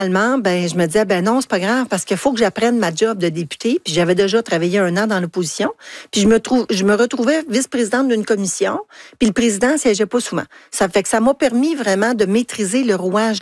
Finalement, je me disais, non, c'est pas grave, parce qu'il faut que j'apprenne ma job de députée. Puis j'avais déjà travaillé 1 an dans l'opposition. Puis je me retrouvais vice-présidente d'une commission. Puis le président siégeait pas souvent. Ça fait que ça m'a permis vraiment de maîtriser le rouage